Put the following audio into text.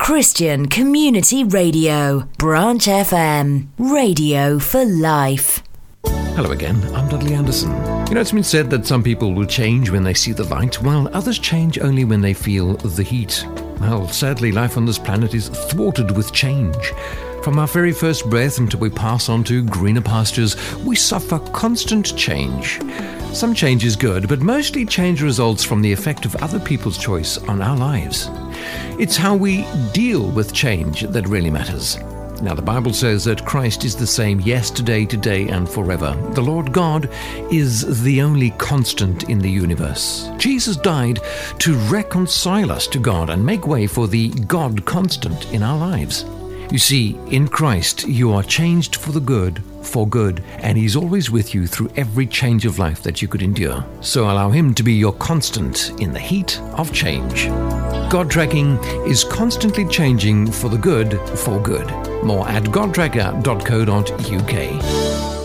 Christian Community Radio, Branch FM, radio for life. Hello again, I'm Dudley Anderson. You know, it's been said that some people will change when they see the light, while others change only when they feel the heat. Well, sadly, life on this planet is thwarted with change. From our very first breath until we pass on to greener pastures, we suffer constant change. Some change is good, but mostly change results from the effect of other people's choice on our lives. It's how we deal with change that really matters. Now, the Bible says that Christ is the same yesterday, today, and forever. The Lord God is the only constant in the universe. Jesus died to reconcile us to God and make way for the God constant in our lives. You see, in Christ, you are changed for the good, and He's always with you through every change of life that you could endure. So allow Him to be your constant in the heat of change. God Tracking is constantly changing for the good, More at godtracker.co.uk.